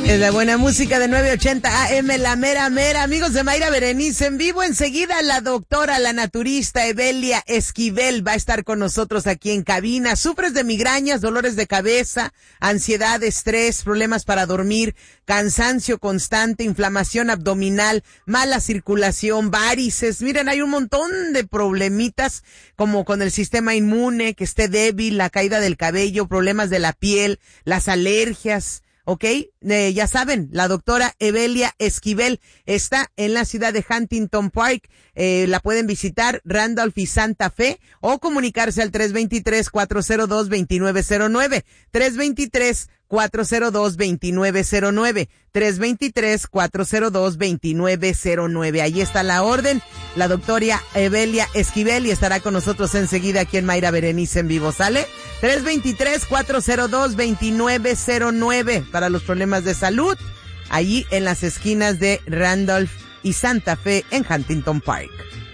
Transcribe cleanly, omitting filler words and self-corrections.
Es la buena música de 980 AM, la mera mera. Amigos de Mayra Berenice en vivo, enseguida la doctora, la naturista Evelia Esquivel va a estar con nosotros aquí en cabina. ¿Sufres de migrañas, dolores de cabeza, ansiedad, estrés, problemas para dormir, cansancio constante, inflamación abdominal, mala circulación, varices? Miren, hay un montón de problemitas como con el sistema inmune, que esté débil, la caída del cabello, problemas de la piel, las alergias. ¿Ok? Ya saben, la doctora Evelia Esquivel está en la ciudad de Huntington Park. La pueden visitar, Randolph y Santa Fe, o comunicarse al 323-402-2909. 323-402-2909. 323-402-2909. Ahí está la orden. La doctora Evelia Esquivel y estará con nosotros enseguida aquí en Mayra Berenice en vivo, ¿sale? 323-402-2909 para los problemas de salud, allí en las esquinas de Randolph y Santa Fe en Huntington Park.